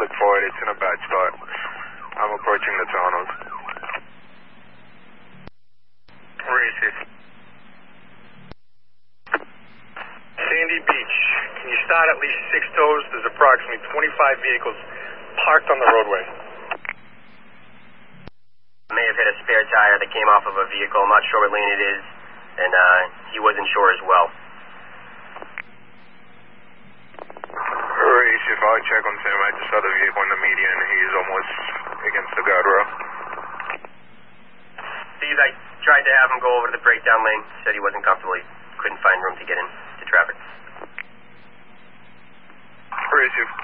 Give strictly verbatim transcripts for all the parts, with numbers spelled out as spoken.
split forward. It's in a bad spot. I'm approaching the tunnels. Racist. Sandy Beach. Can you start at least six toes? There's approximately twenty-five vehicles parked on the roadway. May have hit a spare tire that came off of a vehicle. I'm not sure what lane it is, and uh, he wasn't sure as well. Race, if I check on Sam, I just saw the vehicle in the median. He's almost against the guardrail. Steve, I tried to have him go over to the breakdown lane. Said he wasn't comfortable. He couldn't find room to get into traffic. Race, you.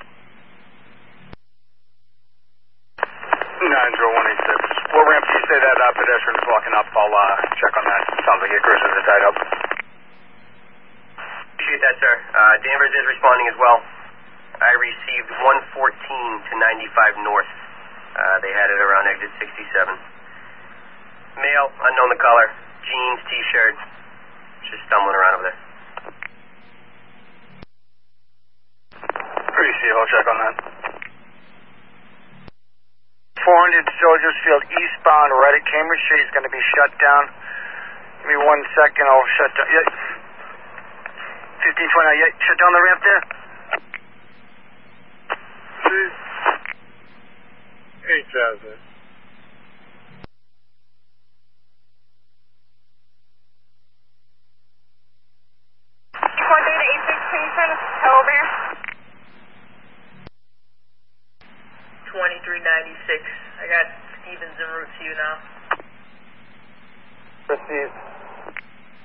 nine zero one eight six. What ramp do you say that uh, pedestrian is walking up? I'll uh, check on that. Sounds like your cruisers are tied up. Appreciate that, sir. Uh, Danvers is responding as well. I received one fourteen to ninety-five north. Uh, they had it around exit sixty-seven. Male, unknown the color, jeans, t-shirt, just stumbling around over there. Pretty safe, I'll check on that. four hundred Soldiers Field eastbound, right at Cambridge Street is going to be shut down. Give me one second, I'll shut down. Yeah. fifteen twenty, yeah, shut down the ramp there? Eight thousand. four three to eight six, can you send us tow over here? twenty-three ninety-six. I got Stevens en route to you now. Received.